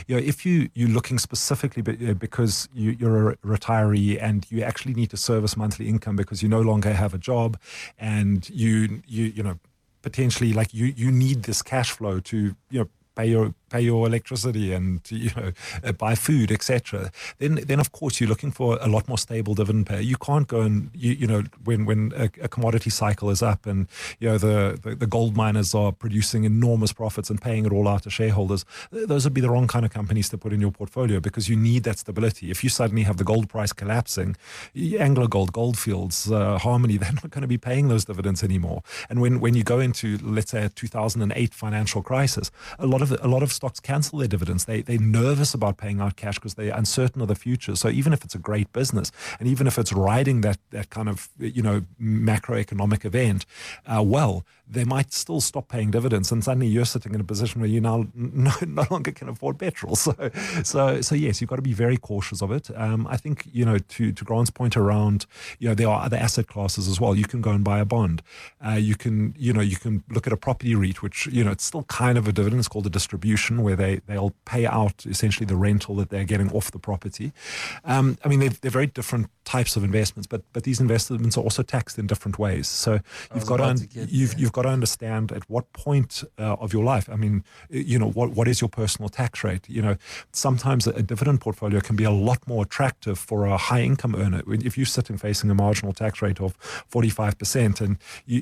if you're looking specifically because you're a retiree and you actually need to service monthly income because you no longer have a job, and you potentially like you need this cash flow to pay your electricity and buy food, etc. Then of course you're looking for a lot more stable dividend pay. You can't go and when a commodity cycle is up and the gold miners are producing enormous profits and paying it all out to shareholders. Those would be the wrong kind of companies to put in your portfolio because you need that stability. If you suddenly have the gold price collapsing, AngloGold, Goldfields, Harmony, they're not going to be paying those dividends anymore. And when you go into, let's say, a 2008 financial crisis, a lot of stocks cancel their dividends. They're nervous about paying out cash because they're uncertain of the future. So even if it's a great business and even if it's riding that kind of macroeconomic event, they might still stop paying dividends, and suddenly you're sitting in a position where you now no longer can afford petrol. So yes, you've got to be very cautious of it. I think to Grant's point around there are other asset classes as well. You can go and buy a bond. You can look at a property REIT, which it's still kind of a dividend. It's called a distribution, where they'll pay out essentially the rental that they're getting off the property. They're very different types of investments, but these investments are also taxed in different ways. So you've got to understand at what point of your life. What is your personal tax rate? Sometimes a dividend portfolio can be a lot more attractive for a high income earner. If you're sitting facing a marginal tax rate of 45%, and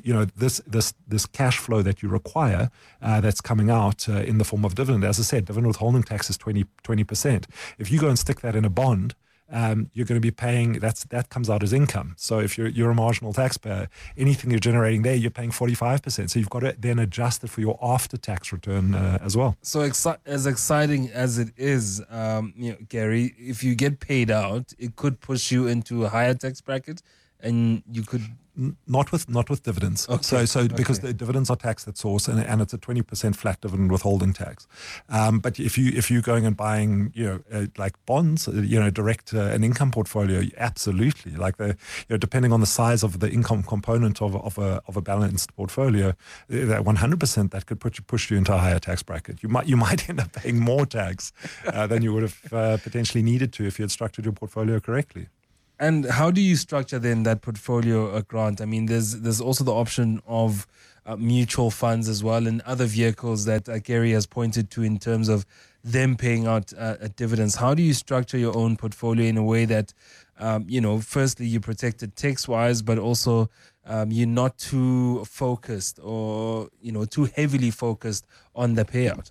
this cash flow that you require that's coming out in the form of dividend. As I said, dividend withholding tax is 20%. If you go and stick that in a bond, you're going to be paying, that comes out as income. So if you're a marginal taxpayer, anything you're generating there, you're paying 45%. So you've got to then adjust it for your after-tax return as well. So as exciting as it is, Gary, if you get paid out, it could push you into a higher tax bracket, and you could... Not with dividends. Okay. So because the dividends are taxed at source, and it's a 20% flat dividend withholding tax. But if you're going and buying like bonds, direct an income portfolio, absolutely. Like depending on the size of the income component of a balanced portfolio, that 100% that could push you into a higher tax bracket. You might end up paying more tax than you would have potentially needed to if you had structured your portfolio correctly. And how do you structure then that portfolio, Grant? There's also the option of mutual funds as well, and other vehicles that Gary has pointed to in terms of them paying out dividends. How do you structure your own portfolio in a way that, firstly, you protect it tax-wise, but also you're not too focused or, too heavily focused on the payout?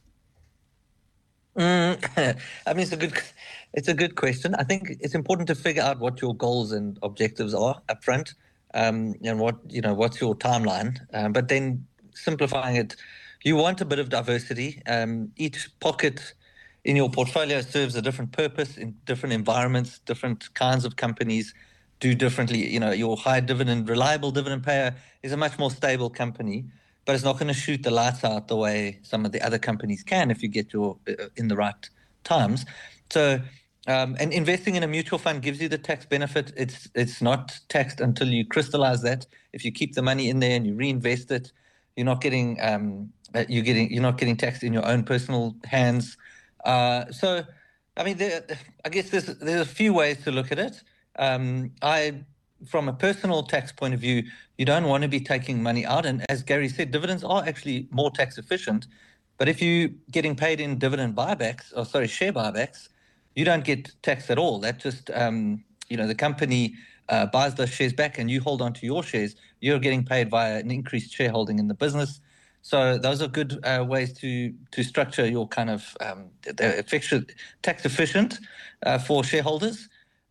It's a good question. I think it's important to figure out what your goals and objectives are up front, and what's your timeline. But then simplifying it, you want a bit of diversity. Each pocket in your portfolio serves a different purpose in different environments. Different kinds of companies do differently. Your high dividend, reliable dividend payer is a much more stable company, but it's not going to shoot the lights out the way some of the other companies can if you get your in the right times. So, and investing in a mutual fund gives you the tax benefit. It's not taxed until you crystallize that. If you keep the money in there and you reinvest it, you're not getting taxed in your own personal hands. I guess there's a few ways to look at it. From a personal tax point of view, you don't want to be taking money out. And as Gary said, dividends are actually more tax efficient. But if you're getting paid in share buybacks, you don't get taxed at all. That just, the company buys those shares back and you hold on to your shares. You're getting paid via an increased shareholding in the business. So those are good ways to structure your kind of tax efficient for shareholders.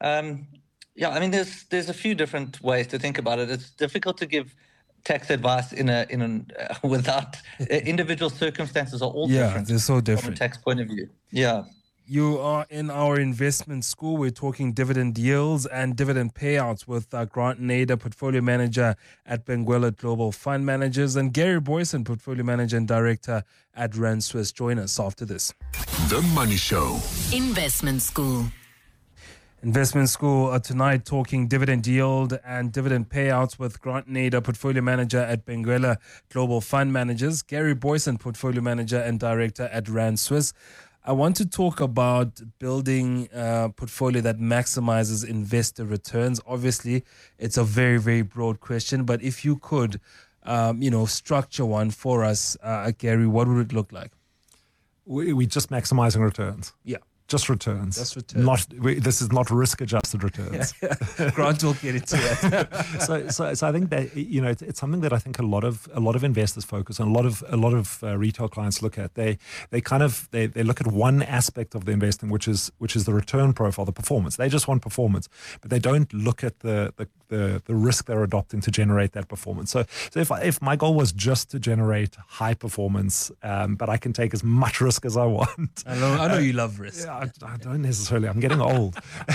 There's a few different ways to think about it. It's difficult to give tax advice without individual circumstances are all different. They're so different from a tax point of view. Yeah. You are in our investment school. We're talking dividend yields and dividend payouts with Grant Nader, portfolio manager at Benguela Global Fund Managers, and Gary Boyson, portfolio manager and director at Rand Swiss. Join us after this. The Money Show. Investment School. Investment School tonight talking dividend yield and dividend payouts with Grant Nader, portfolio manager at Benguela Global Fund Managers, Gary Boyson, portfolio manager and director at Rand Swiss. I want to talk about building a portfolio that maximizes investor returns. Obviously, it's a very, very broad question, but if you could, structure one for us, Gary, what would it look like? We just maximizing returns. Yeah. Just returns. Just returns. This is not risk-adjusted returns. Grant will get into that. So I think that it's something that I think a lot of investors focus on. A lot of retail clients look at. They look at one aspect of the investing, which is the return profile, the performance. They just want performance, but they don't look at the risk they're adopting to generate that performance. So if my goal was just to generate high performance, but I can take as much risk as I want. I know you love risk. I don't necessarily. I'm getting old,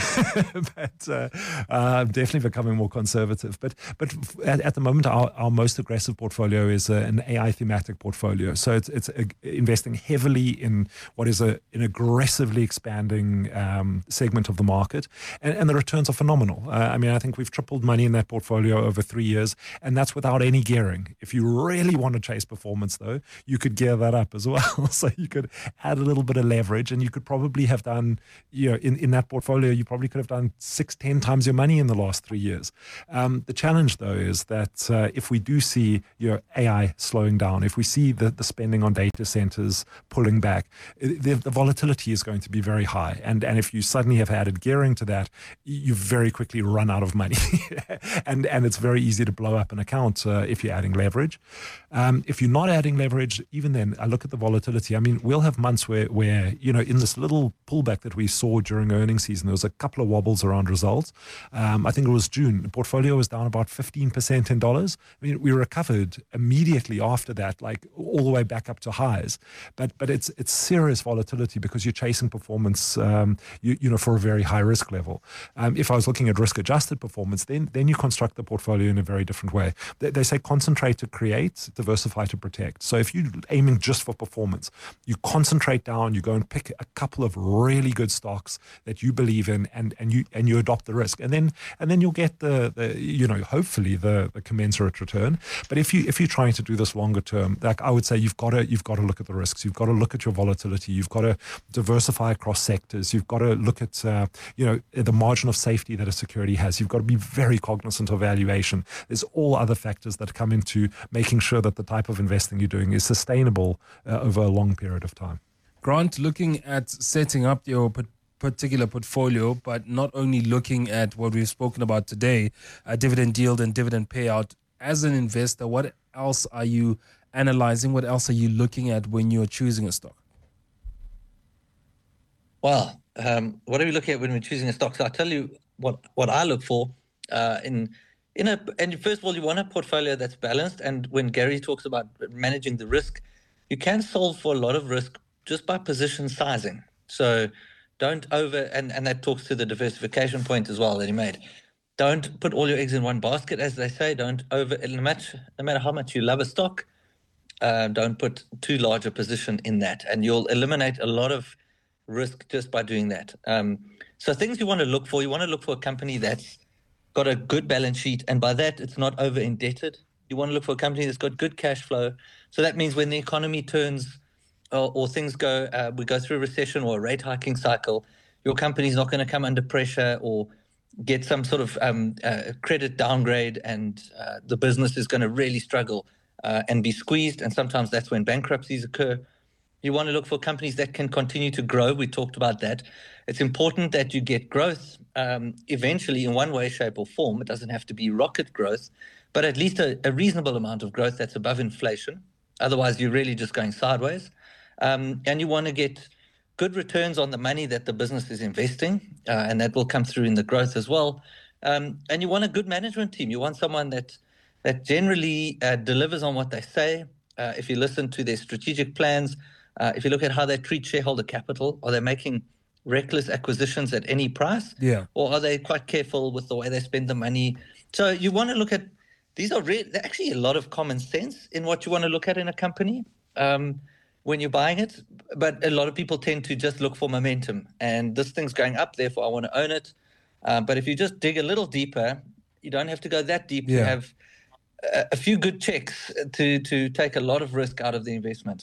but I'm definitely becoming more conservative. But at the moment, our most aggressive portfolio is an AI thematic portfolio. So it's investing heavily in what is an aggressively expanding segment of the market, and the returns are phenomenal. I think we've tripled money in that portfolio over 3 years, and that's without any gearing. If you really want to chase performance, though, you could gear that up as well. So you could add a little bit of leverage, and you could probably have done, in that portfolio, you probably could have done 6-10 times your money in the last 3 years. The challenge, though, is that if we do see AI slowing down, if we see the spending on data centers pulling back, the volatility is going to be very high. And if you suddenly have added gearing to that, you very quickly run out of money. and it's very easy to blow up an account if you're adding leverage. If you're not adding leverage, even then, I look at the volatility. We'll have months where in this little pullback that we saw during earnings season, there was a couple of wobbles around results. I think it was June. The portfolio was down about 15% in dollars. We recovered immediately after that, like all the way back up to highs. But it's serious volatility because you're chasing performance, for a very high risk level. If I was looking at risk adjusted performance, then you construct the portfolio in a very different way. They say concentrate to create, diversify to protect. So if you're aiming just for performance, you concentrate down, you go and pick a couple of really good stocks that you believe in, and you adopt the risk, and then you'll get hopefully the commensurate return. But if you're trying to do this longer term, like I would say, you've got to look at the risks. You've got to look at your volatility. You've got to diversify across sectors. You've got to look at the margin of safety that a security has. You've got to be very cognizant of valuation. There's all other factors that come into making sure that the type of investing you're doing is sustainable over a long period of time. Grant, looking at setting up your particular portfolio, but not only looking at what we've spoken about today, dividend yield and dividend payout, as an investor, what else are you analyzing? What else are you looking at when you're choosing a stock? Well, what are we looking at when we're choosing a stock? So I'll tell you what I look for and first of all, you want a portfolio that's balanced. And when Gary talks about managing the risk, you can solve for a lot of risk just by position sizing. So don't and that talks to the diversification point as well that he made. Don't put all your eggs in one basket, as they say. Don't no matter how much you love a stock, don't put too large a position in that, and you'll eliminate a lot of risk just by doing that. So things you want to look for a company that's got a good balance sheet, and by that, it's not over indebted. You want to look for a company that's got good cash flow. So that means when the economy turns or things we go through a recession or a rate hiking cycle, your company's not going to come under pressure or get some sort of credit downgrade, and the business is going to really struggle and be squeezed. And sometimes that's when bankruptcies occur. You want to look for companies that can continue to grow. We talked about that. It's important that you get growth eventually in one way, shape, or form. It doesn't have to be rocket growth, but at least a reasonable amount of growth that's above inflation. Otherwise, you're really just going sideways. And you want to get good returns on the money that the business is investing, and that will come through in the growth as well. And you want a good management team. You want someone that generally delivers on what they say. If you listen to their strategic plans, if you look at how they treat shareholder capital, are they making reckless acquisitions at any price? Yeah. Or are they quite careful with the way they spend the money? So you want to look at, these are actually a lot of common sense in what you want to look at in a company when you're buying it. But a lot of people tend to just look for momentum. And this thing's going up, therefore I want to own it. But if you just dig a little deeper, you don't have to go that deep. Yeah. You have a few good checks to take a lot of risk out of the investment.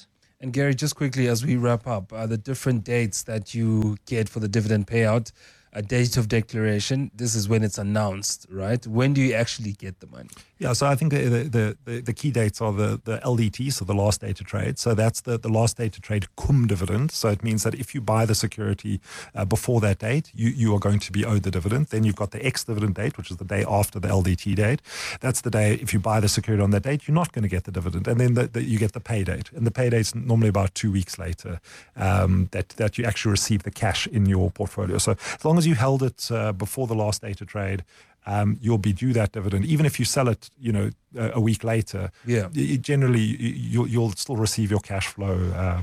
And Gary, just quickly as we wrap up, the different dates that you get for the dividend payout, a date of declaration, this is when it's announced, right? When do you actually get the money? Yeah, so I think the key dates are the LDT, so the last day to trade. So that's the last day to trade cum dividend. So it means that if you buy the security before that date, you are going to be owed the dividend. Then you've got the ex-dividend date, which is the day after the LDT date. That's the day, if you buy the security on that date, you're not going to get the dividend. And then you get the pay date. And the pay date's normally about 2 weeks later that you actually receive the cash in your portfolio. So as long as you held it before the last day to trade, you'll be due that dividend. Even if you sell it, a week later, generally you'll still receive your cash flow,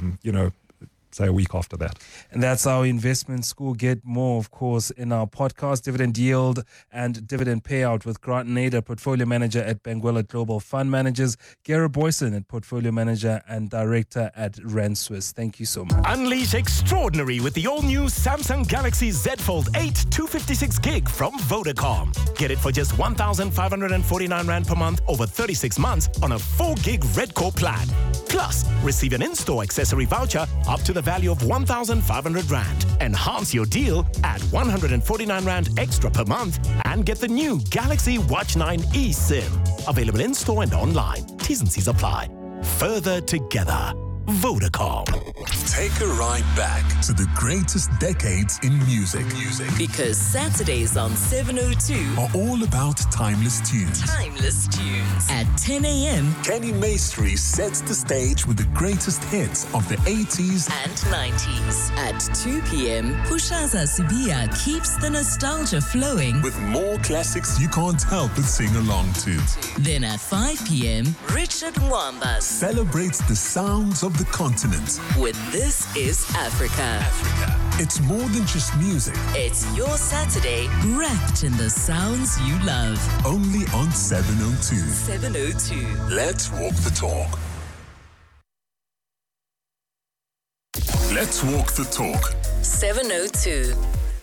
say a week after that. And that's our investment school. Get more, of course, in our podcast, Dividend Yield and Dividend Payout with Grant Nader, Portfolio Manager at Benguela Global Fund Managers, Gary Boyson, at Portfolio Manager and Director at Rand Swiss. Thank you so much. Unleash extraordinary with the all-new Samsung Galaxy Z Fold 8 256 gig from Vodacom. Get it for just 1,549 Rand per month over 36 months on a 4 gig Red Core plan. Plus, receive an in-store accessory voucher up to the value of 1,500 Rand. Enhance your deal at 149 Rand extra per month and get the new Galaxy Watch 9 eSIM. Available in-store and online. T's and C's apply. Further together. Vodacom. Take a ride back to the greatest decades in music. Because Saturdays on 702 are all about timeless tunes. At 10 a.m. Kenny Maestri sets the stage with the greatest hits of the 80s and 90s. At 2 p.m., Pushaza Sibia keeps the nostalgia flowing with more classics you can't help but sing along to. Then at 5 p.m., Richard Mwamba celebrates the sounds of the continent with This Is Africa. It's more than just music. It's your Saturday wrapped in the sounds you love. Only on 702. 702. Let's walk the talk. Let's walk the talk. 702.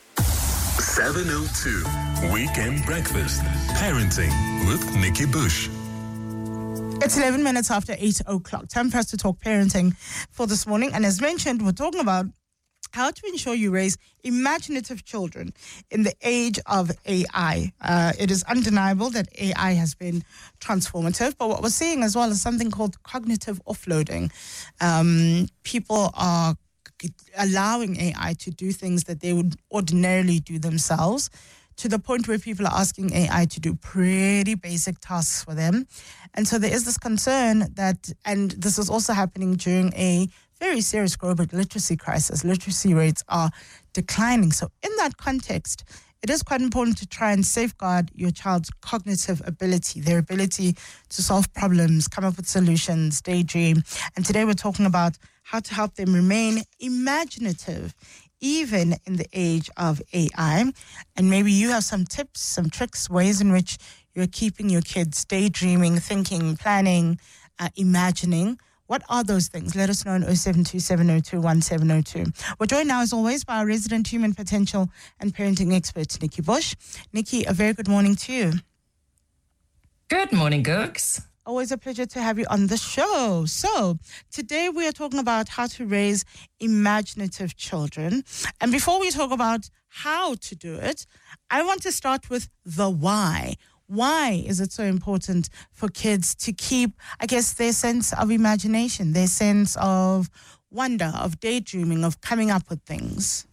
702. Weekend Breakfast. Parenting with Nikki Bush. It's 11 minutes after 8 o'clock. Time for us to talk parenting for this morning. And as mentioned, we're talking about how to ensure you raise imaginative children in the age of AI. It is undeniable that AI has been transformative, but what we're seeing as well is something called cognitive offloading. People are allowing AI to do things that they would ordinarily do themselves, to the point where people are asking AI to do pretty basic tasks for them. And so there is this concern that, and this is also happening during a very serious global literacy crisis. Literacy rates are declining. So in that context, it is quite important to try and safeguard your child's cognitive ability, their ability to solve problems, come up with solutions, daydream. And today we're talking about how to help them remain imaginative even in the age of AI. And maybe you have some tips, some tricks, ways in which you're keeping your kids daydreaming, thinking, planning, imagining. What are those things? Let us know on 0727021702. We're joined now, as always, by our resident human potential and parenting expert, Nikki Bush. Nikki, a very good morning to you. Good morning, Gooks. Always a pleasure to have you on the show. So today we are talking about how to raise imaginative children. And before we talk about how to do it, I want to start with the why. Why is it so important for kids to keep, I guess, their sense of imagination, their sense of wonder, of daydreaming, of coming up with things?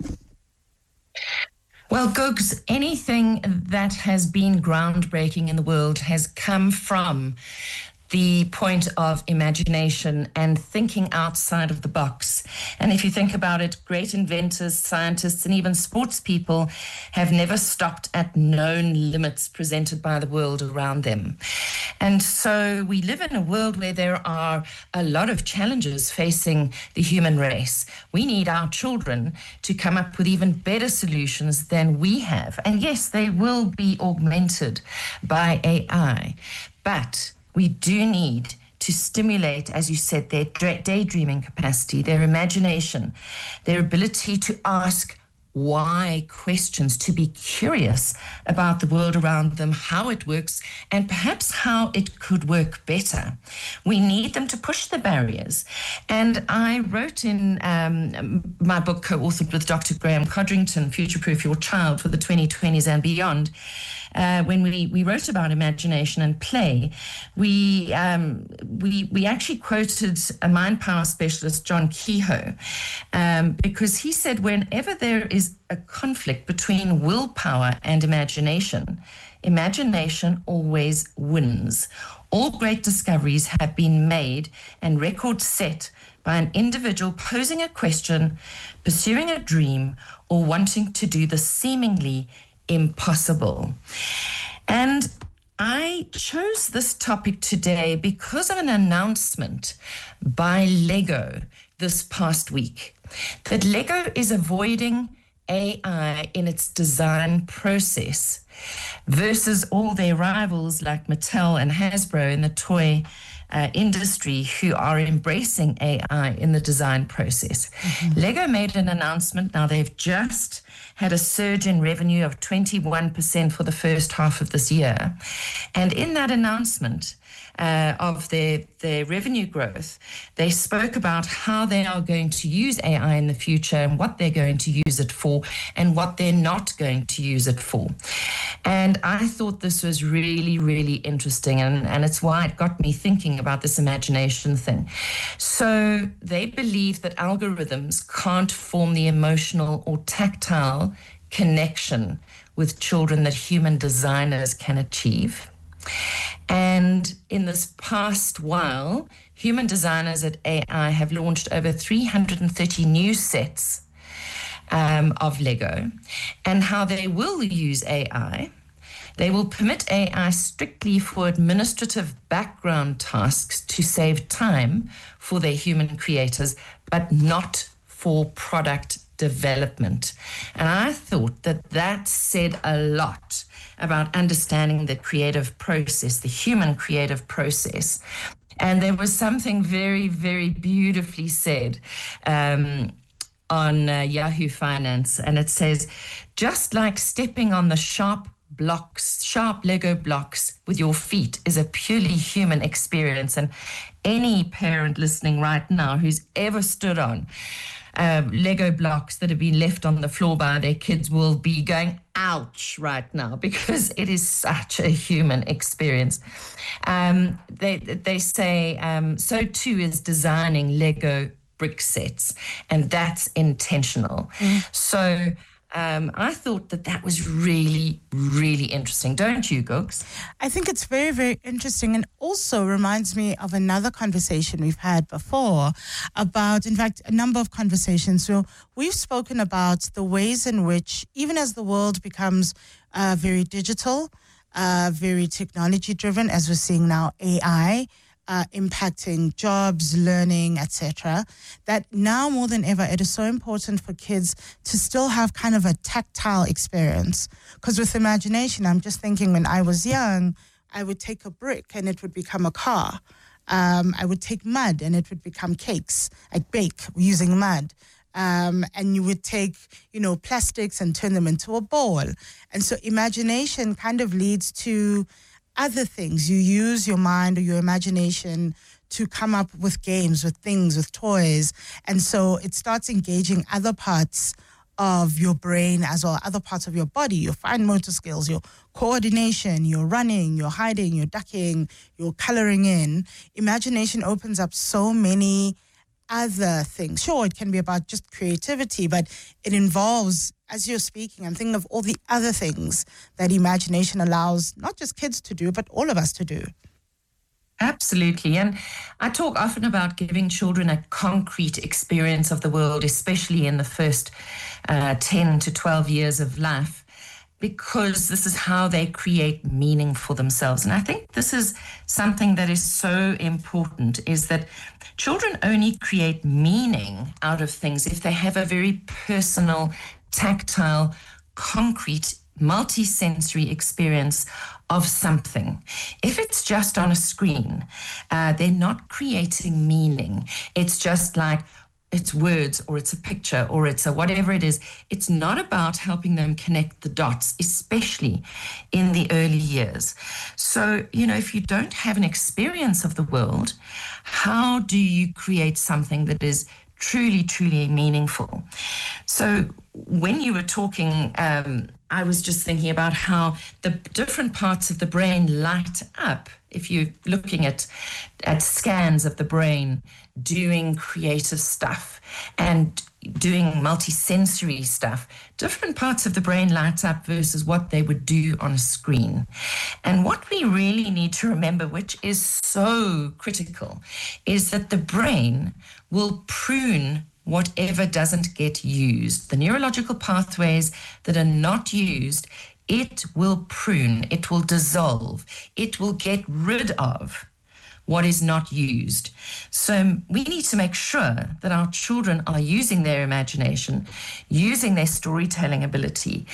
Well, Gooks, anything that has been groundbreaking in the world has come from the point of imagination and thinking outside of the box. And if you think about it, great inventors, scientists, and even sports people have never stopped at known limits presented by the world around them. And so we live in a world where there are a lot of challenges facing the human race. We need our children to come up with even better solutions than we have. And yes, they will be augmented by AI, but we do need to stimulate, as you said, their daydreaming capacity, their imagination, their ability to ask why questions, to be curious about the world around them, how it works, and perhaps how it could work better. We need them to push the barriers. And I wrote in my book, co-authored with Dr. Graham Codrington, Future-Proof Your Child for the 2020s and Beyond, when we wrote about imagination and play, we actually quoted a mind power specialist, John Kehoe, because he said whenever there is a conflict between willpower and imagination, imagination always wins. All great discoveries have been made and records set by an individual posing a question, pursuing a dream, or wanting to do the seemingly impossible. And I chose this topic today because of an announcement by Lego this past week that Lego is avoiding AI in its design process versus all their rivals like Mattel and Hasbro in the toy industry who are embracing AI in the design process. Mm-hmm. Lego made an announcement. Now they've just had a surge in revenue of 21% for the first half of this year. And in that announcement of their revenue growth, they spoke about how they are going to use AI in the future and what they're going to use it for and what they're not going to use it for. And I thought this was really, really interesting. And it's why it got me thinking about this imagination thing. So they believe that algorithms can't form the emotional or tactile connection with children that human designers can achieve. And in this past while, human designers at AI have launched over 330 new sets of Lego. And how they will use AI, they will permit AI strictly for administrative background tasks to save time for their human creators, but not for product development. And I thought that said a lot about understanding the creative process, the human creative process. And there was something very, very beautifully said on Yahoo Finance. And it says, just like stepping on the sharp Lego blocks with your feet is a purely human experience. And any parent listening right now who's ever stood on Lego blocks that have been left on the floor by their kids will be going, ouch, right now, because it is such a human experience. They say, so too is designing Lego brick sets, and that's intentional. So I thought that was really, really interesting. Don't you, Googs? I think it's very, very interesting, and also reminds me of another conversation we've had before about, in fact, a number of conversations. So we've spoken about the ways in which, even as the world becomes very digital, very technology-driven, as we're seeing now, AI, impacting jobs, learning, etc., that now more than ever it is so important for kids to still have kind of a tactile experience. Because with imagination, I'm just thinking when I was young, I would take a brick and it would become a car. I would take mud and it would become cakes. I'd bake using mud. And you would take, plastics and turn them into a ball. And so imagination kind of leads to other things. You use your mind or your imagination to come up with games, with things, with toys. And so it starts engaging other parts of your brain as well, other parts of your body, your fine motor skills, your coordination, your running, your hiding, your ducking, your coloring in. Imagination opens up so many other things. Sure, it can be about just creativity, but it involves, as you're speaking, I'm thinking of all the other things that imagination allows not just kids to do, but all of us to do. Absolutely. And I talk often about giving children a concrete experience of the world, especially in the first 10 to 12 years of life, because this is how they create meaning for themselves. And I think this is something that is so important, is that children only create meaning out of things if they have a very personal, tactile, concrete, multi-sensory experience of something. If it's just on a screen, they're not creating meaning. It's just like it's words or it's a picture or it's a whatever it is. It's not about helping them connect the dots, especially in the early years. So, if you don't have an experience of the world, how do you create something that is truly, truly meaningful? So when you were talking, I was just thinking about how the different parts of the brain light up. If you're looking at scans of the brain, doing creative stuff and doing multisensory stuff, different parts of the brain light up versus what they would do on a screen. And what we really need to remember, which is so critical, is that the brain will prune whatever doesn't get used. The neurological pathways that are not used, it will prune, it will dissolve, it will get rid of what is not used. So we need to make sure that our children are using their imagination, using their storytelling ability,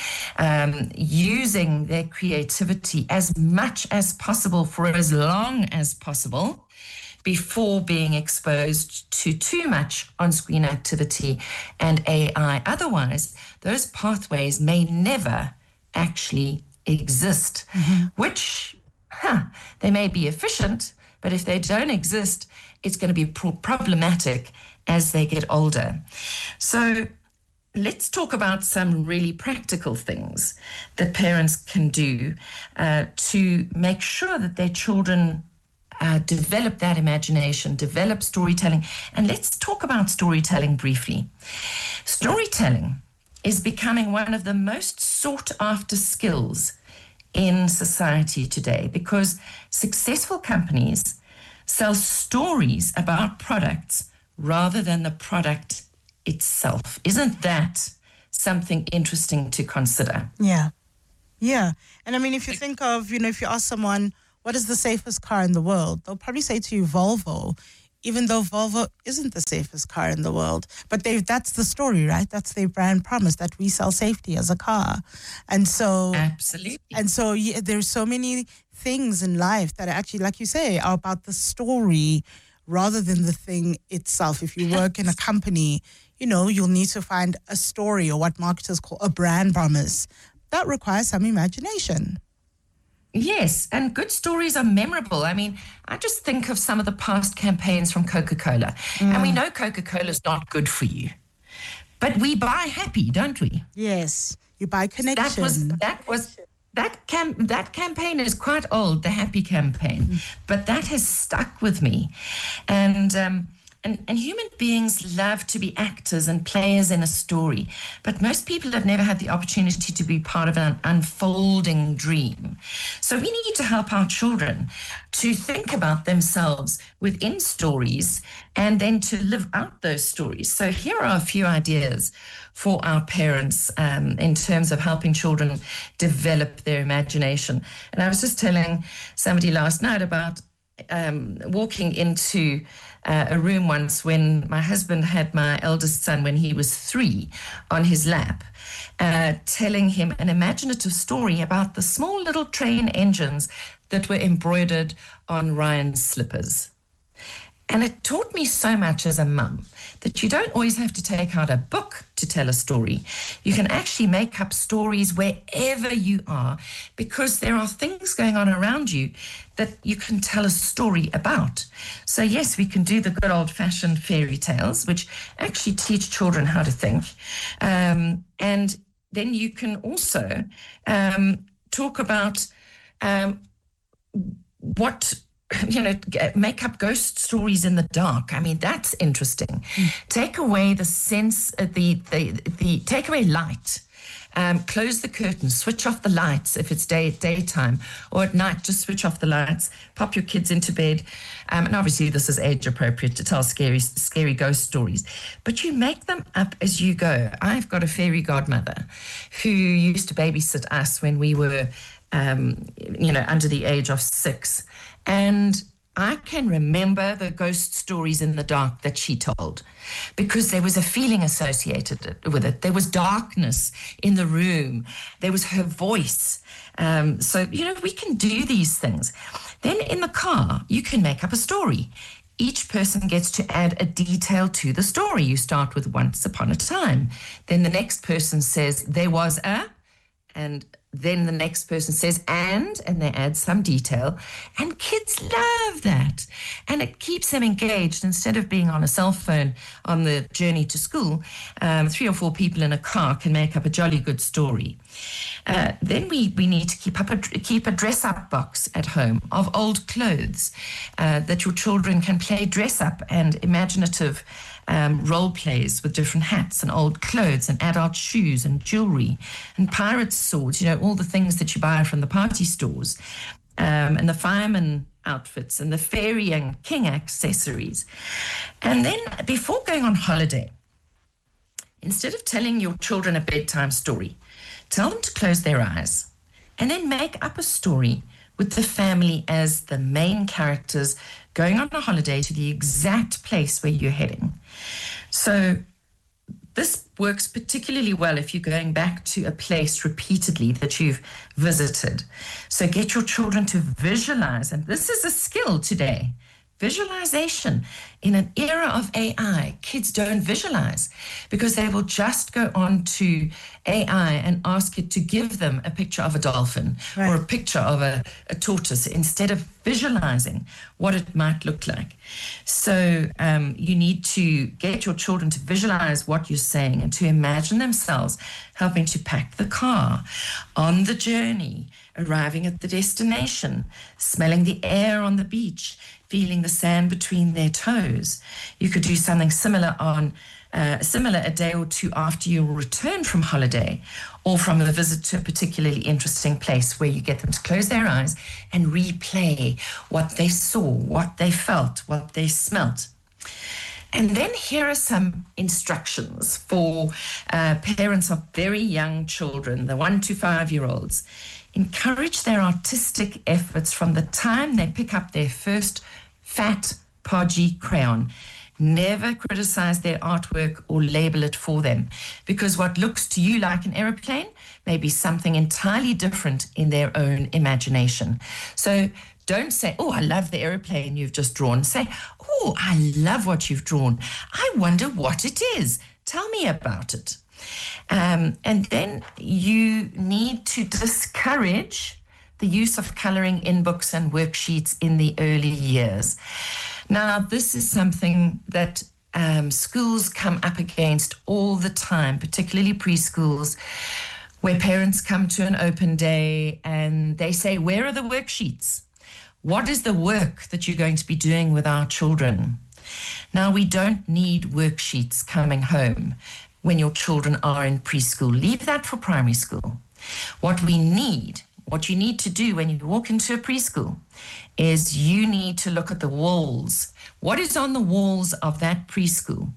using their creativity as much as possible for as long as possible before being exposed to too much on-screen activity and AI. Otherwise, those pathways may never actually exist, which they may be efficient, but if they don't exist, it's going to be problematic as they get older. So let's talk about some really practical things that parents can do to make sure that their children develop that imagination, develop storytelling. And let's talk about storytelling briefly. Storytelling is becoming one of the most sought after skills in society today because successful companies sell stories about products rather than the product itself. Isn't that something interesting to consider? Yeah. And I mean, if you think of, if you ask someone, what is the safest car in the world? They'll probably say to you, Volvo, even though Volvo isn't the safest car in the world. But that's the story, right? That's their brand promise, that we sell safety as a car. And so... Absolutely. And so there's so many things in life that are actually, like you say, are about the story rather than the thing itself. If you work in a company, you'll need to find a story or what marketers call a brand promise. That requires some imagination. Yes, and good stories are memorable. I mean, I just think of some of the past campaigns from Coca-Cola. And we know Coca-Cola is not good for you. But we buy happy, don't we? Yes, you buy connection. That campaign is quite old, the Happy campaign, but that has stuck with me. And human beings love to be actors and players in a story, but most people have never had the opportunity to be part of an unfolding dream. So we need to help our children to think about themselves within stories and then to live out those stories. So here are a few ideas for our parents in terms of helping children develop their imagination. And I was just telling somebody last night about walking into a room once when my husband had my eldest son when he was 3 on his lap, telling him an imaginative story about the small little train engines that were embroidered on Ryan's slippers. And it taught me so much as a mum that you don't always have to take out a book to tell a story. You can actually make up stories wherever you are because there are things going on around you that you can tell a story about. So yes, we can do the good old-fashioned fairy tales, which actually teach children how to think. And then you can also talk about make up ghost stories in the dark. I mean, that's interesting. Take away the sense, take away light. Close the curtains, switch off the lights if it's daytime, or at night, just switch off the lights, pop your kids into bed. And obviously this is age appropriate to tell scary ghost stories, but you make them up as you go. I've got a fairy godmother who used to babysit us when we were, under the age of 6. And I can remember the ghost stories in the dark that she told because there was a feeling associated with it. There was darkness in the room. There was her voice. So we can do these things. Then in the car, you can make up a story. each person gets to add a detail to the story. You start with once upon a time. Then the next person says, there was a, and then the next person says, and they add some detail. And kids love that. And it keeps them engaged. Instead of being on a cell phone on the journey to school, 3 or 4 people in a car can make up a jolly good story. Then we need to keep a dress-up box at home of old clothes that your children can play dress-up and imaginative role plays with different hats and old clothes and adult shoes and jewelry and pirates' swords, all the things that you buy from the party stores, and the fireman outfits and the fairy and king accessories. And then before going on holiday, instead of telling your children a bedtime story, tell them to close their eyes and then make up a story with the family as the main characters going on a holiday to the exact place where you're heading. So this works particularly well if you're going back to a place repeatedly that you've visited. So get your children to visualize, and this is a skill today. Visualization. In an era of AI, kids don't visualize because they will just go on to AI and ask it to give them a picture of a dolphin or a picture of a tortoise instead of visualizing what it might look like. So you need to get your children to visualize what you're saying and to imagine themselves helping to pack the car, on the journey, arriving at the destination, smelling the air on the beach, feeling the sand between their toes. You could do something similar a day or two after you return from holiday or from a visit to a particularly interesting place, where you get them to close their eyes and replay what they saw, what they felt, what they smelt. And then here are some instructions for parents of very young children, the 1 to 5-year-olds. Encourage their artistic efforts from the time they pick up their first fat, podgy crayon. Never criticize their artwork or label it for them, because what looks to you like an aeroplane may be something entirely different in their own imagination. So don't say, oh, I love the aeroplane you've just drawn. Say, oh, I love what you've drawn. I wonder what it is. Tell me about it. And then you need to discourage the use of coloring in books and worksheets in the early years. Now, this is something that schools come up against all the time, particularly preschools, where parents come to an open day and they say, where are the worksheets? What is the work that you're going to be doing with our children? Now, we don't need worksheets coming home when your children are in preschool. Leave that for primary school. What you need to do when you walk into a preschool is you need to look at the walls. What is on the walls of that preschool?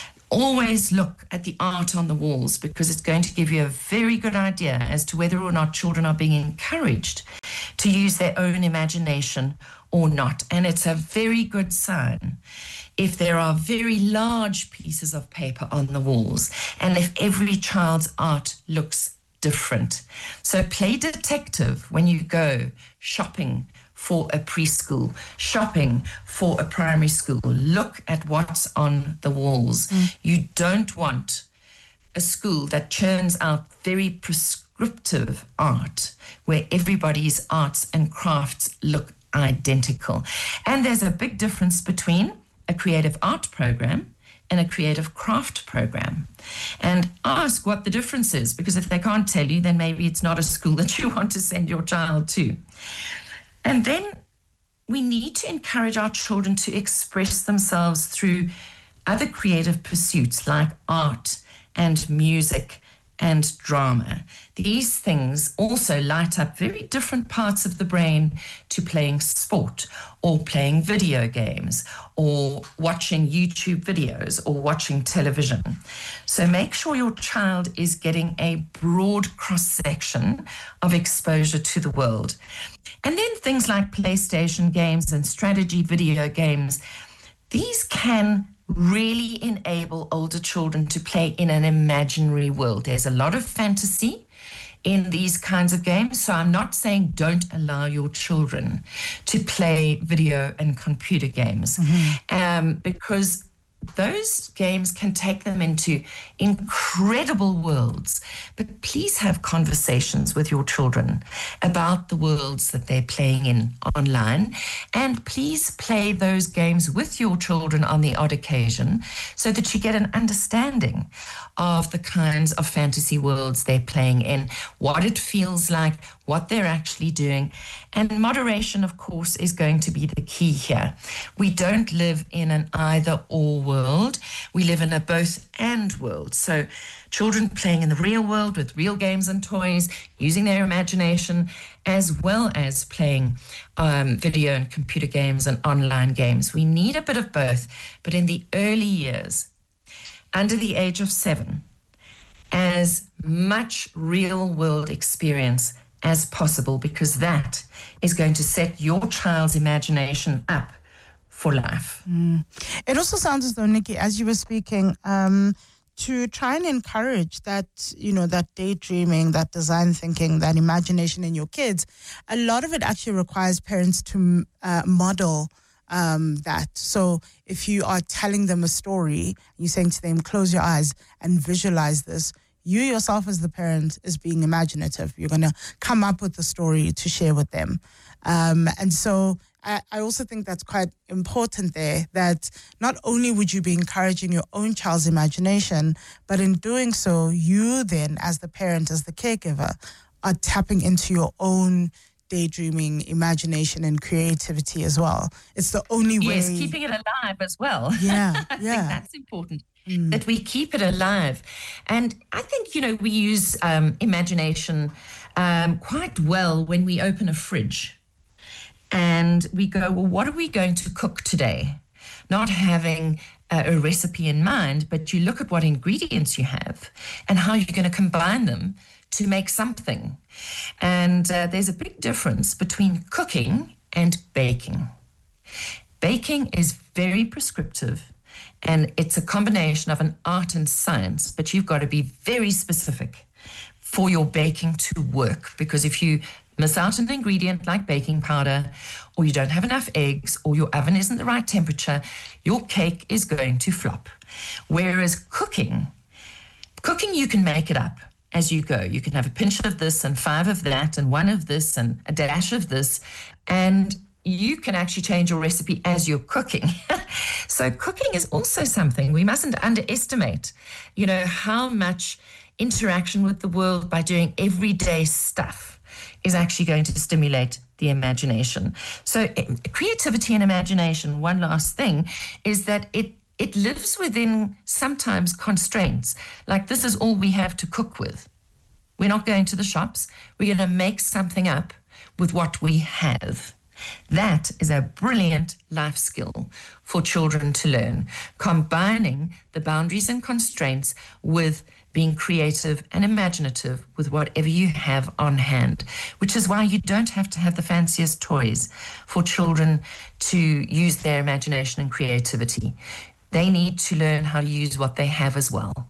Always look at the art on the walls, because it's going to give you a very good idea as to whether or not children are being encouraged to use their own imagination or not. And it's a very good sign if there are very large pieces of paper on the walls and if every child's art looks different. So play detective when you go shopping for a preschool, shopping for a primary school. Look at what's on the walls. You don't want a school that churns out very prescriptive art where everybody's arts and crafts look identical. And there's a big difference between a creative art program and a creative craft program. And ask what the difference is, because if they can't tell you, then maybe it's not a school that you want to send your child to. And then we need to encourage our children to express themselves through other creative pursuits like art and music and drama. These things also light up very different parts of the brain to playing sport or playing video games or watching YouTube videos or watching television. So make sure your child is getting a broad cross-section of exposure to the world. And then things like PlayStation games and strategy video games, these can really enable older children to play in an imaginary world. There's a lot of fantasy in these kinds of games. So I'm not saying don't allow your children to play video and computer games, because those games can take them into incredible worlds. But please have conversations with your children about the worlds that they're playing in online. And please play those games with your children on the odd occasion so that you get an understanding of the kinds of fantasy worlds they're playing in, what it feels like, what they're actually doing. And moderation, of course, is going to be the key here. We don't live in an either-or world. We live in a both-and world. So children playing in the real world with real games and toys, using their imagination, as well as playing video and computer games and online games. We need a bit of both. But in the early years, under the age of 7, as much real-world experience as possible, because that is going to set your child's imagination up for life. It also sounds as though, Nikki, as you were speaking, to try and encourage that, that daydreaming, that design thinking, that imagination in your kids, a lot of it actually requires parents to model that. So if you are telling them a story, you're saying to them, close your eyes and visualize this, you yourself as the parent is being imaginative. You're going to come up with the story to share with them. And so I also think that's quite important there, that not only would you be encouraging your own child's imagination, but in doing so, you then, as the parent, as the caregiver, are tapping into your own daydreaming, imagination, and creativity as well. It's the only way. Yes, keeping it alive as well. Yeah, I think that's important. That we keep it alive. And I think, we use imagination quite well when we open a fridge and we go, well, what are we going to cook today? Not having a recipe in mind, but you look at what ingredients you have and how you're going to combine them to make something. And there's a big difference between cooking and baking. Baking is very prescriptive, and it's a combination of an art and science, but you've got to be very specific for your baking to work, because if you miss out an ingredient like baking powder, or you don't have enough eggs, or your oven isn't the right temperature, your cake is going to flop. Whereas cooking, you can make it up as you go. You can have a pinch of this and 5 of that and 1 of this and a dash of this, and you can actually change your recipe as you're cooking. So cooking is also something we mustn't underestimate, how much interaction with the world by doing everyday stuff is actually going to stimulate the imagination. So creativity and imagination, one last thing, is that it lives within sometimes constraints. Like, this is all we have to cook with. We're not going to the shops. We're going to make something up with what we have. That is a brilliant life skill for children to learn, combining the boundaries and constraints with being creative and imaginative with whatever you have on hand, which is why you don't have to have the fanciest toys for children to use their imagination and creativity. They need to learn how to use what they have as well.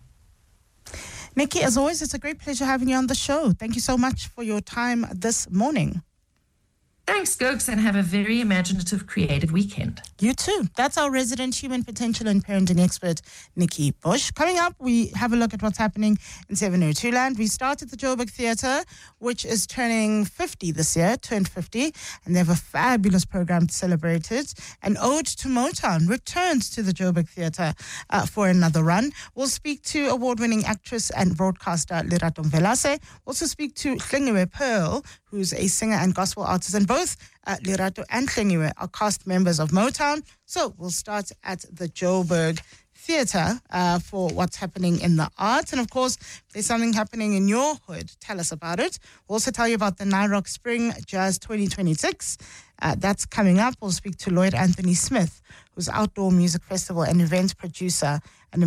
Nikki, as always, it's a great pleasure having you on the show. Thank you so much for your time this morning. Thanks, Gogs, and have a very imaginative, creative weekend. You too. That's our resident human potential and parenting expert, Nikki Bush. Coming up, we have a look at what's happening in 702 land. We started the Joburg Theatre, which is turning 50 this year, turned 50, and they have a fabulous program to celebrate it. An ode to Motown returns to the Joburg Theatre for another run. We'll speak to award-winning actress and broadcaster Lerato Mvelase. We'll also speak to Hlengiwe Pearl, who's a singer and gospel artist, and both Lerato and Hlengiwe are cast members of Motown. So we'll start at the Joburg Theatre for what's happening in the arts. And of course, if there's something happening in your hood, tell us about it. We'll also tell you about the NIROC Spring Jazz 2026. That's coming up. We'll speak to Lloyd Anthony Smith, who's outdoor music festival and event producer and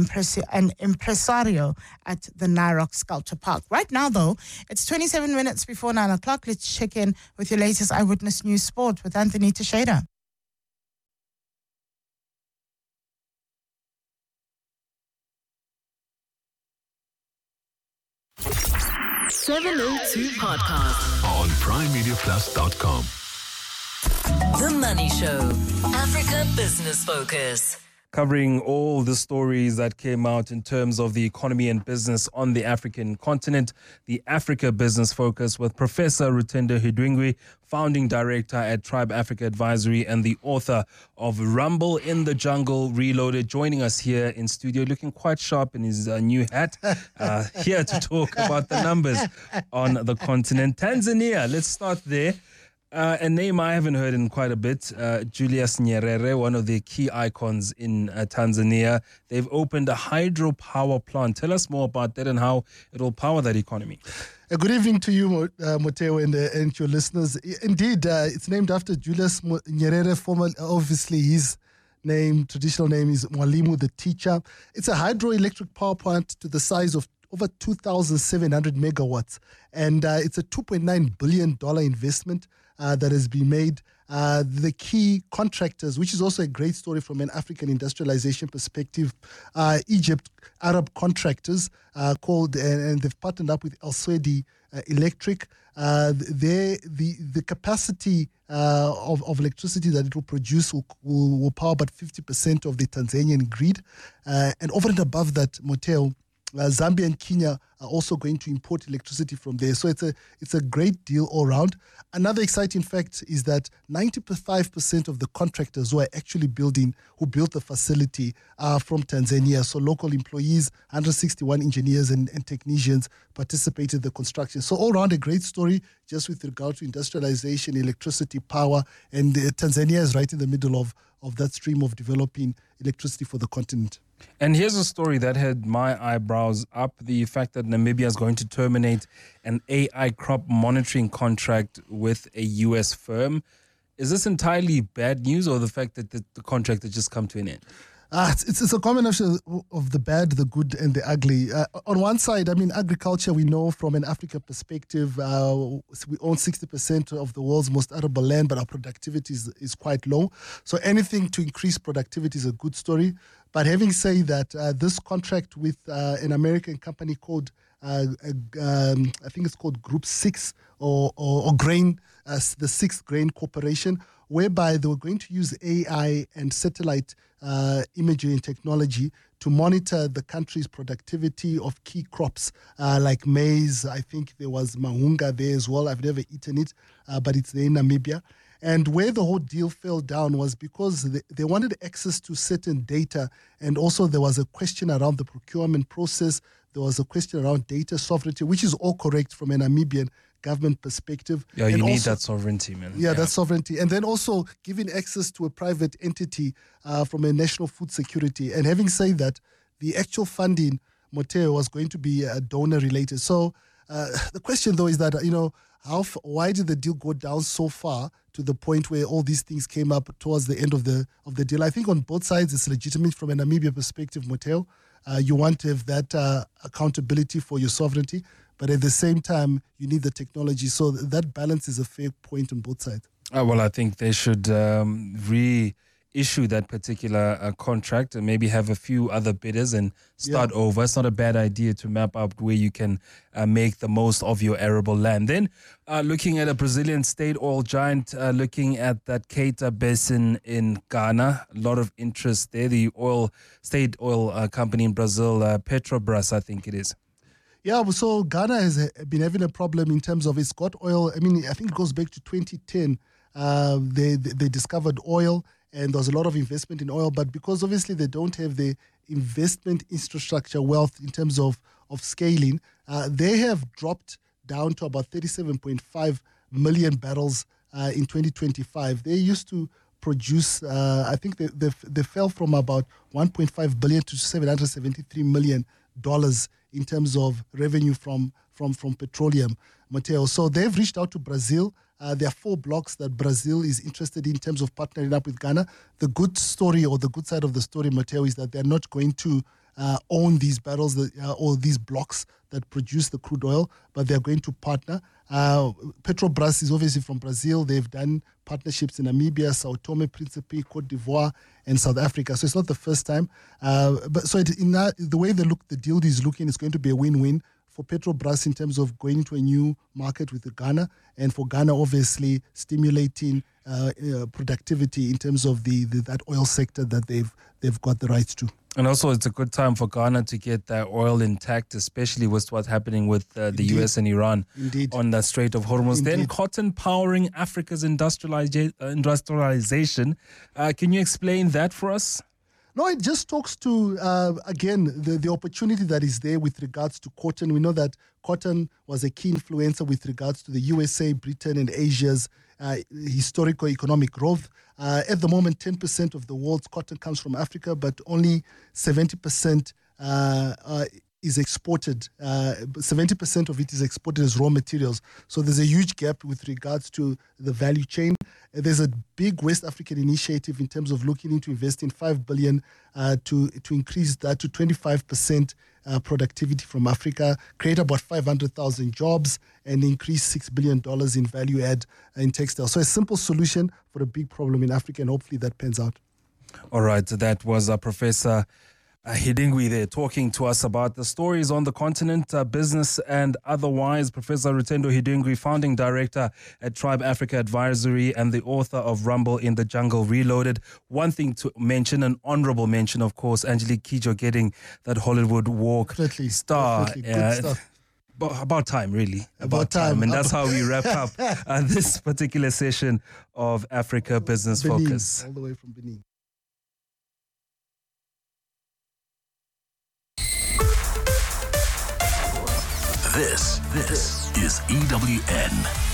impresario at the NIROC Sculpture Park. Right now, though, it's 27 minutes before 9 o'clock. Let's check in with your latest Eyewitness News Sport with Anthony Teixeira. 702 podcast on PrimeMediaPlus.com. The Money Show, Africa Business Focus. Covering all the stories that came out in terms of the economy and business on the African continent, the Africa Business Focus with Professor Rutendo Hidwingwi, founding director at Tribe Africa Advisory and the author of Rumble in the Jungle Reloaded, joining us here in studio, looking quite sharp in his new hat, here to talk about the numbers on the continent. Tanzania, let's start there. A name I haven't heard in quite a bit, Julius Nyerere, one of the key icons in Tanzania. They've opened a hydropower plant. Tell us more about that and how it will power that economy. Good evening to you, Moteo, and your listeners. Indeed, it's named after Julius Nyerere, obviously his traditional name is Mwalimu, the teacher. It's a hydroelectric power plant to the size of over 2,700 megawatts. And it's a $2.9 billion investment that has been made. The key contractors, which is also a great story from an African industrialization perspective, Egypt Arab contractors called, and they've partnered up with El Swedi Electric. The capacity of electricity that it will produce will power about 50% of the Tanzanian grid. And over and above that, Moteo, Zambia and Kenya are also going to import electricity from there. So it's a great deal all around. Another exciting fact is that 95% of the contractors who built the facility are from Tanzania. So local employees, 161 engineers and technicians participated in the construction. So all around a great story just with regard to industrialization, electricity, power, and Tanzania is right in the middle of that stream of developing electricity for the continent. And here's a story that had my eyebrows up, the fact that Namibia is going to terminate an AI crop monitoring contract with a U.S. firm. Is this entirely bad news or the fact that the contract has just come to an end? It's a combination of the bad, the good, and the ugly. On one side, agriculture, we know from an Africa perspective, we own 60% of the world's most arable land, but our productivity is quite low. So anything to increase productivity is a good story. But having said that, this contract with an American company called, I think it's called Group 6 or Grain, the 6th Grain Corporation, whereby they were going to use AI and satellite imagery and technology to monitor the country's productivity of key crops like maize. I think there was mahunga there as well. I've never eaten it, but it's there in Namibia. And where the whole deal fell down was because they wanted access to certain data, and also there was a question around the procurement process. There was a question around data sovereignty, which is all correct from a Namibian government perspective. Yeah, you need that sovereignty, man. Yeah, that sovereignty. And then also giving access to a private entity from a national food security. And having said that, the actual funding, Moteo, was going to be donor related. So the question, though, is that, why did the deal go down so far to the point where all these things came up towards the end of the deal? I think on both sides it's legitimate from a Namibia perspective, Moteo. You want to have that accountability for your sovereignty, but at the same time, you need the technology. So that balance is a fair point on both sides. Well, I think they should reissue that particular contract and maybe have a few other bidders and start over. It's not a bad idea to map out where you can make the most of your arable land. Then looking at a Brazilian state oil giant, looking at that Caeta Basin in Ghana, a lot of interest there. The state oil company in Brazil, Petrobras, I think it is. Yeah, so Ghana has been having a problem in terms of it's got oil. I think it goes back to 2010. They discovered oil, and there was a lot of investment in oil. But because obviously they don't have the investment infrastructure wealth in terms of scaling, they have dropped down to about 37.5 million barrels in 2025. They used to produce, I think they fell from about 1.5 billion to $773 million in terms of revenue from petroleum, Mateo. So they've reached out to Brazil. There are 4 blocks that Brazil is interested in terms of partnering up with Ghana. The good story or the good side of the story, Mateo, is that they're not going to own these barrels or these blocks that produce the crude oil, but they're going to partner. Petrobras is obviously from Brazil. They've done partnerships in Namibia, Sao Tome, Principe, Cote d'Ivoire, and South Africa. So it's not the first time. But the way the deal is looking, it's going to be a win-win Petrobras in terms of going into a new market with Ghana, and for Ghana obviously stimulating productivity in terms of that oil sector that they've got the rights to. And also, it's a good time for Ghana to get their oil intact, especially with what's happening with the US and Iran on the Strait of Hormuz. Indeed. Then cotton powering Africa's industrialization. Can you explain that for us? No, it just talks to, again, the opportunity that is there with regards to cotton. We know that cotton was a key influencer with regards to the USA, Britain, and Asia's historical economic growth. At the moment, 10% of the world's cotton comes from Africa, but only 70% is exported. 70% of it is exported as raw materials. So there's a huge gap with regards to the value chain. There's a big West African initiative in terms of looking into investing $5 billion to increase that to 25% productivity from Africa, create about 500,000 jobs, and increase $6 billion in value add in textiles. So a simple solution for a big problem in Africa, and hopefully that pans out. All right, that was Professor Hidingwi there talking to us about the stories on the continent, business and otherwise. Professor Rutendo Hidingwi, founding director at Tribe Africa Advisory and the author of Rumble in the Jungle Reloaded. One thing to mention, an honorable mention, of course, Angelique Kidjo getting that Hollywood Walk star. Definitely. Good stuff. About time, really. About time. And that's how we wrap up this particular session of Africa Business Benin, Focus. all the way from Benin. This is EWN.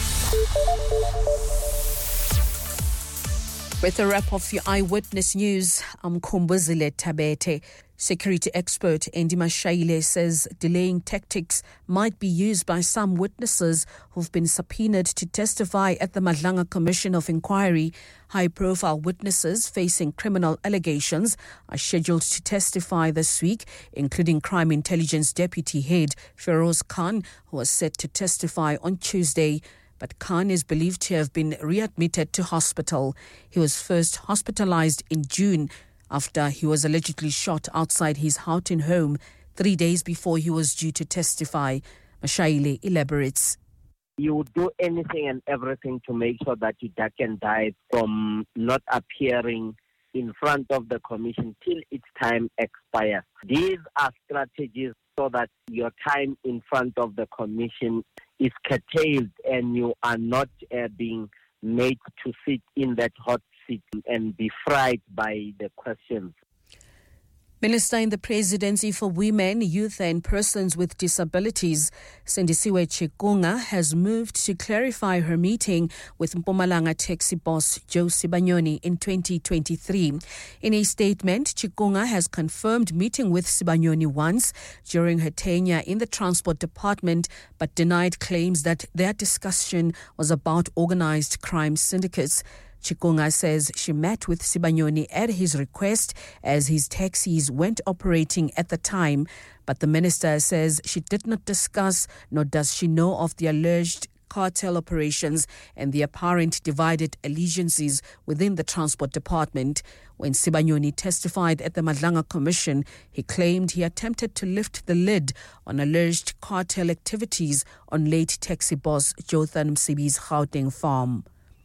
With a wrap of your Eyewitness News, I'm Kumbuzile Tabete. Security expert Andy Mashaile says delaying tactics might be used by some witnesses who've been subpoenaed to testify at the Madlanga Commission of Inquiry. High-profile witnesses facing criminal allegations are scheduled to testify this week, including Crime Intelligence Deputy Head Feroz Khan, who was set to testify on Tuesday. But Khan is believed to have been readmitted to hospital. He was first hospitalized in June after he was allegedly shot outside his Houghton home 3 days before he was due to testify. Mashaile elaborates. You would do anything and everything to make sure that you duck and dive from not appearing in front of the commission till its time expires. These are strategies so that your time in front of the commission is curtailed and you are not being made to sit in that hot seat and be fried by the questions. Minister in the Presidency for Women, Youth and Persons with Disabilities, Sendisiwe Chikunga, has moved to clarify her meeting with Mpumalanga taxi boss Joe Sibanyoni in 2023. In a statement, Chikunga has confirmed meeting with Sibanyoni once during her tenure in the Transport Department, but denied claims that their discussion was about organized crime syndicates. Chikunga says she met with Sibanyoni at his request as his taxis weren't operating at the time, but the minister says she did not discuss nor does she know of the alleged cartel operations and the apparent divided allegiances within the Transport Department. When Sibanyoni testified at the Madlanga Commission, he claimed he attempted to lift the lid on alleged cartel activities on late taxi boss Jotham Msibi's Gauteng farm.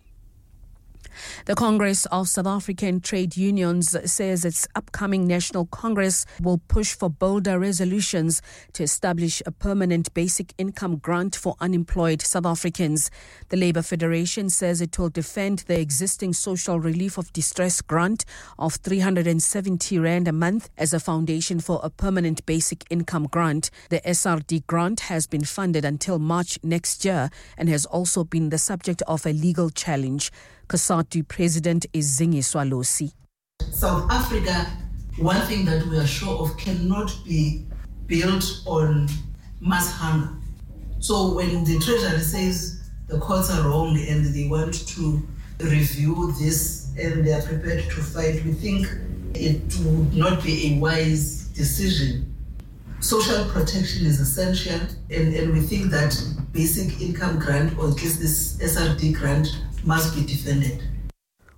The Congress of South African Trade Unions says its upcoming National Congress will push for bolder resolutions to establish a permanent basic income grant for unemployed South Africans. The Labour Federation says it will defend the existing social relief of distress grant of 370 Rand a month as a foundation for a permanent basic income grant. The SRD grant has been funded until March next year and has also been the subject of a legal challenge. COSATU President is Zingiswa Losi. South Africa, one thing that we are sure of, cannot be built on mass hunger. So when the Treasury says the courts are wrong and they want to review this and they are prepared to fight, we think it would not be a wise decision. Social protection is essential, and we think that basic income grant, or at least this SRD grant, must be defended.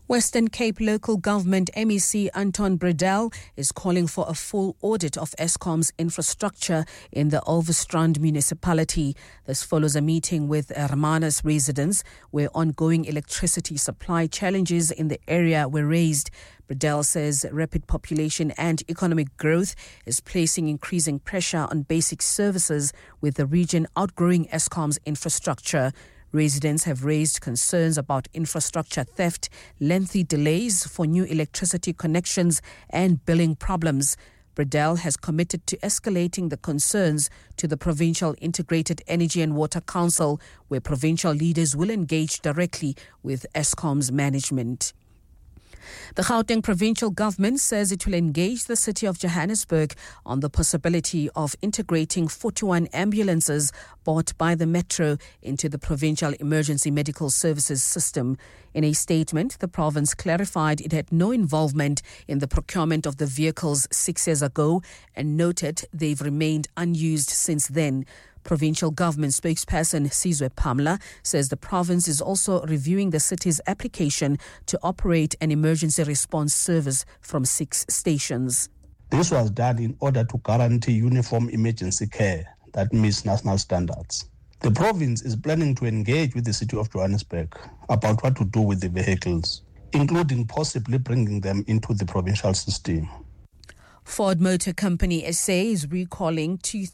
Western Cape Local Government MEC Anton Bredell is calling for a full audit of Eskom's infrastructure in the Overstrand municipality. This follows a meeting with Hermanus residents where ongoing electricity supply challenges in the area were raised. Bredell says rapid population and economic growth is placing increasing pressure on basic services, with the region outgrowing Eskom's infrastructure. Residents have raised concerns about infrastructure theft, lengthy delays for new electricity connections, and billing problems. Bredell has committed to escalating the concerns to the Provincial Integrated Energy and Water Council, where provincial leaders will engage directly with Eskom's management. The Gauteng provincial government says it will engage the city of Johannesburg on the possibility of integrating 41 ambulances bought by the Metro into the provincial emergency medical services system. In a statement, the province clarified it had no involvement in the procurement of the vehicles 6 years ago and noted they've remained unused since then. Provincial government spokesperson Sizwe Pamla says the province is also reviewing the city's application to operate an emergency response service from 6 stations. This was done in order to guarantee uniform emergency care that meets national standards. The province is planning to engage with the city of Johannesburg about what to do with the vehicles, including possibly bringing them into the provincial system. Ford Motor Company SA is recalling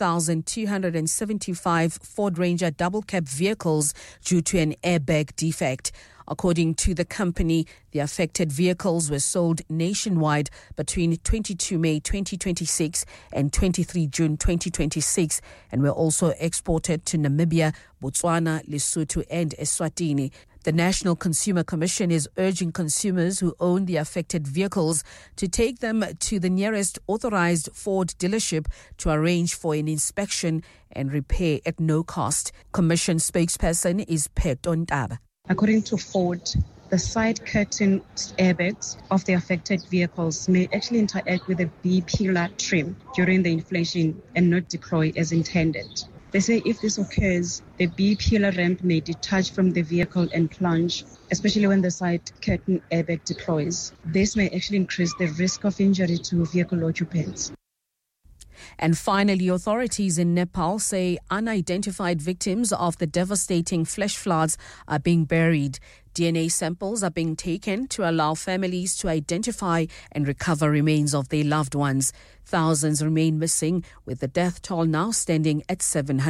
2,275 Ford Ranger double-cab vehicles due to an airbag defect. According to the company, the affected vehicles were sold nationwide between 22 May 2026 and 23 June 2026 and were also exported to Namibia, Botswana, Lesotho and Eswatini. The National Consumer Commission is urging consumers who own the affected vehicles to take them to the nearest authorized Ford dealership to arrange for an inspection and repair at no cost. Commission spokesperson is Peton Tab. According to Ford, the side curtain airbags of the affected vehicles may actually interact with the B-pillar trim during the inflation and not deploy as intended. They say if this occurs, the B-pillar ramp may detach from the vehicle and plunge, especially when the side curtain airbag deploys. This may actually increase the risk of injury to vehicle occupants. And finally, authorities in Nepal say unidentified victims of the devastating flash floods are being buried. DNA samples are being taken to allow families to identify and recover remains of their loved ones. Thousands remain missing, with the death toll now standing at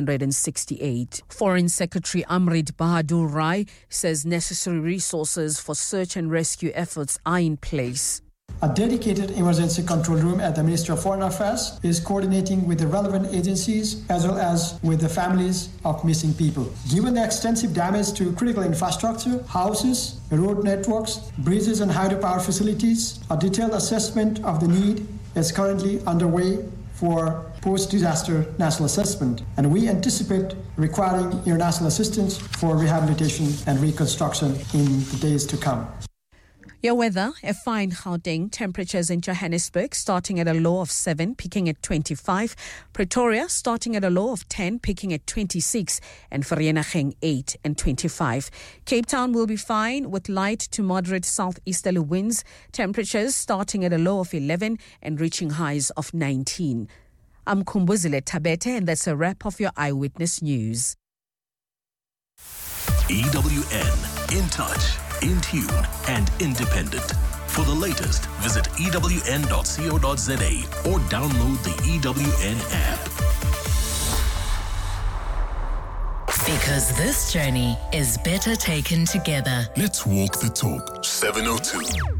768. Foreign Secretary Amrit Bahadur Rai says necessary resources for search and rescue efforts are in place. A dedicated emergency control room at the Ministry of Foreign Affairs is coordinating with the relevant agencies as well as with the families of missing people. Given the extensive damage to critical infrastructure, houses, road networks, bridges and hydropower facilities, a detailed assessment of the need is currently underway for post-disaster national assessment, and we anticipate requiring international assistance for rehabilitation and reconstruction in the days to come. Your weather, a fine Gauteng, temperatures in Johannesburg starting at a low of 7, peaking at 25. Pretoria starting at a low of 10, peaking at 26. And Vereeniging 8 and 25. Cape Town will be fine with light to moderate southeasterly winds. Temperatures starting at a low of 11 and reaching highs of 19. I'm Kumbuzile Tabete, and that's a wrap of your Eyewitness News. EWN, in touch, in tune and independent. For the latest, visit ewn.co.za or download the EWN app. Because this journey is better taken together. Let's walk the talk. 702.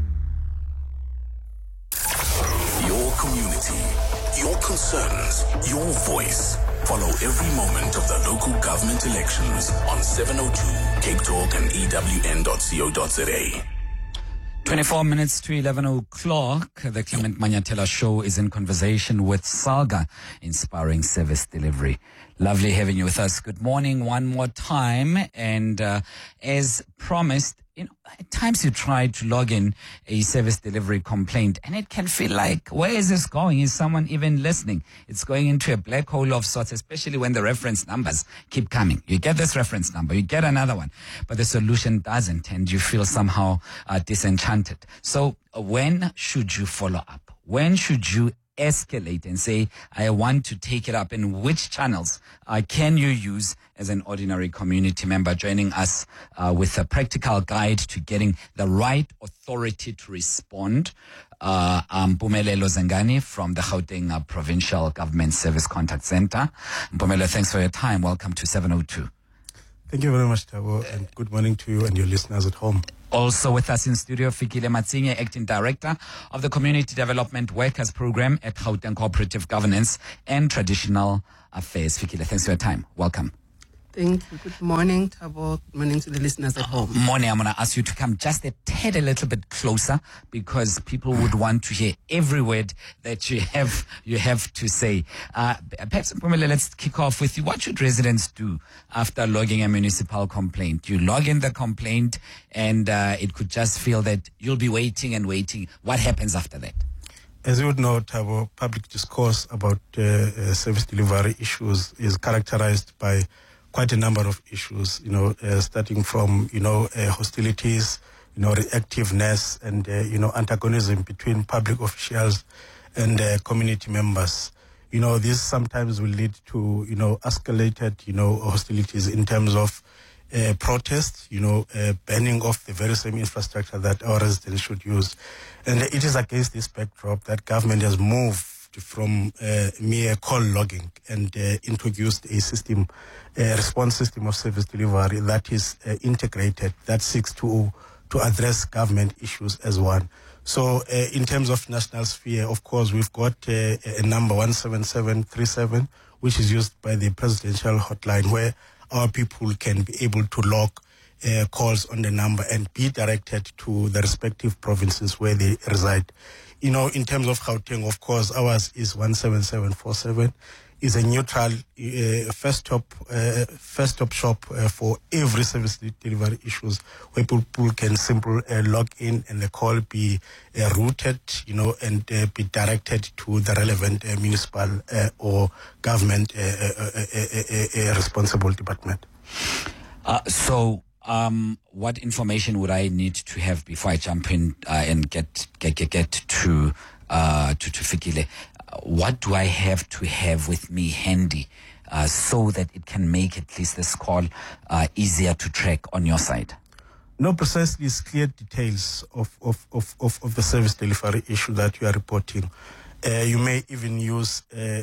Your community, your concerns, your voice. Follow every moment of the local government elections on 702 Cape Talk and ewn.co.za. 24 minutes to 11 o'clock. The Clement Manyatela Show is in conversation with Salga, inspiring service delivery. Lovely having you with us. Good morning one more time. And as promised, at times you try to log in a service delivery complaint and it can feel like, where is this going? Is someone even listening? It's going into a black hole of sorts, especially when the reference numbers keep coming. You get this reference number, you get another one, but the solution doesn't, and you feel somehow disenchanted. So when should you follow up? When should you escalate and say, I want to take it up? And which channels can you use as an ordinary community member? Joining us with a practical guide to getting the right authority to respond, Mpumelelo Zengani from the Gauteng Provincial Government Service Contact Center. Mpumelo, thanks for your time. Welcome to 702. Thank you very much, Tabo, and good morning to you and your listeners at home. Also with us in studio, Fikile Matsinye, Acting Director of the Community Development Workers Program at Gauteng Cooperative Governance and Traditional Affairs. Fikile, thanks for your time. Welcome. Thank you. Good morning, Tabo. Good morning to the listeners at home. Morning. I'm going to ask you to come just a little bit closer, because people would want to hear every word that you have to say. Perhaps, Mpumelo, let's kick off with you. What should residents do after logging a municipal complaint? You log in the complaint and it could just feel that you'll be waiting and waiting. What happens after that? As you would know, Tabo, public discourse about service delivery issues is characterized by quite a number of issues, starting from, hostilities, reactiveness and, antagonism between public officials and community members. This sometimes will lead to, escalated, hostilities in terms of protest, banning of the very same infrastructure that our residents should use. And it is against this backdrop that government has moved from mere call logging and introduced a system, a response system of service delivery that is integrated, that seeks to address government issues as one. So in terms of national sphere, of course, we've got a number 17737, which is used by the presidential hotline, where our people can be able to log calls on the number and be directed to the respective provinces where they reside. In terms of Gauteng, of course, ours is 17747. Is a neutral first stop shop for every service delivery issues, where people can simply log in and the call be routed, and be directed to the relevant municipal or government responsible department. What information would I need to have before I jump in and get to Fikile? What do I have to have with me handy so that it can make at least this call easier to track on your side? No, precisely, it's clear details of the service delivery issue that you are reporting. You may even use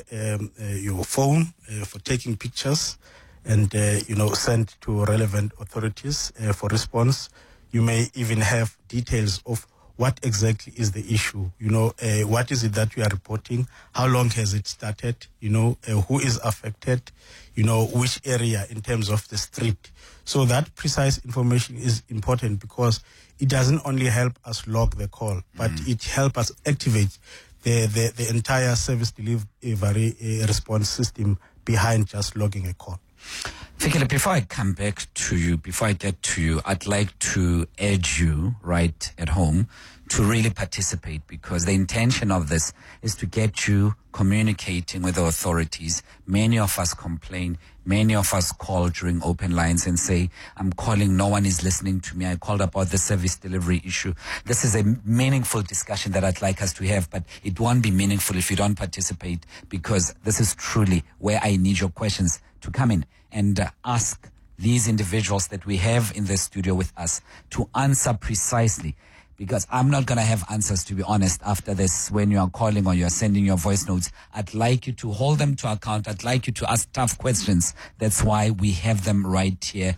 your phone for taking pictures and send to relevant authorities for response. You may even have details of what exactly is the issue, what is it that you are reporting, how long has it started, who is affected, which area in terms of the street. So that precise information is important, because it doesn't only help us log the call, but it helps us activate the entire service delivery response system behind just logging a call. Fikile, before I come back to you, before I get to you, I'd like to urge you right at home to really participate, because the intention of this is to get you communicating with the authorities. Many of us complain. Many of us call during open lines and say, I'm calling, no one is listening to me. I called about the service delivery issue. This is a meaningful discussion that I'd like us to have, but it won't be meaningful if you don't participate, because this is truly where I need your questions to come in and ask these individuals that we have in the studio with us to answer precisely. Because I'm not going to have answers, to be honest, after this. When you are calling or you are sending your voice notes, I'd like you to hold them to account. I'd like you to ask tough questions. That's why we have them right here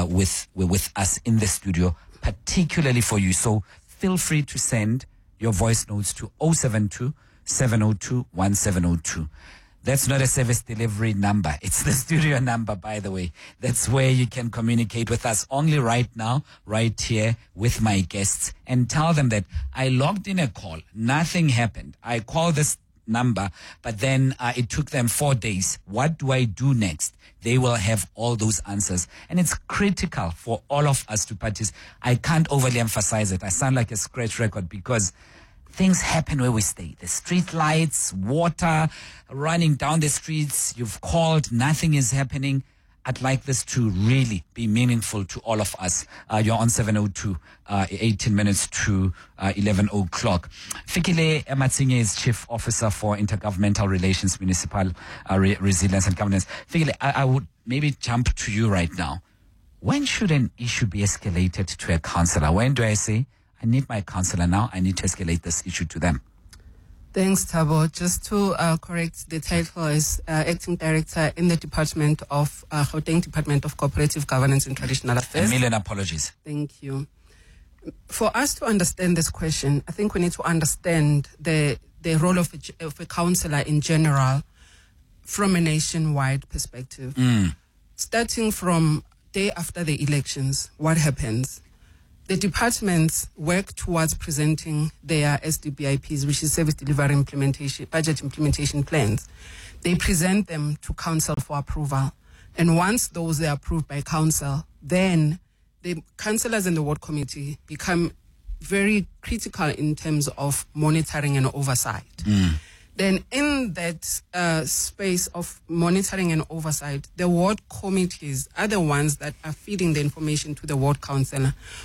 with us in the studio, particularly for you. So feel free to send your voice notes to 072 702 1702. That's not a service delivery number. It's the studio number, by the way. That's where you can communicate with us only right now, right here with my guests, and tell them that I logged in a call. Nothing happened. I call this number, but then it took them 4 days. What do I do next? They will have all those answers. And it's critical for all of us to participate. I can't overly emphasize it. I sound like a scratch record because things happen where we stay. The street lights, water, running down the streets. You've called, nothing is happening. I'd like this to really be meaningful to all of us. You're on 702, 18 minutes to 11 o'clock. Fikile Matsinye is Chief Officer for Intergovernmental Relations, Municipal Resilience and Governance. Fikile, I would maybe jump to you right now. When should an issue be escalated to a councillor? When do I say, I need my councillor now, I need to escalate this issue to them? Thanks, Thabo. Just to correct, the title is Acting Director in the Department of Gauteng Department of Cooperative Governance and Traditional Affairs. A million apologies. Thank you. For us to understand this question, I think we need to understand the role of a councillor in general from a nationwide perspective. Starting from day after the elections, what happens? The departments work towards presenting their SDBIPs, which is Service Delivery Implementation, Budget Implementation Plans. They present them to council for approval. And once those are approved by council, then the councillors and the ward committee become very critical in terms of monitoring and oversight. Then in that space of monitoring and oversight, the ward committees are the ones that are feeding the information to the ward councillor,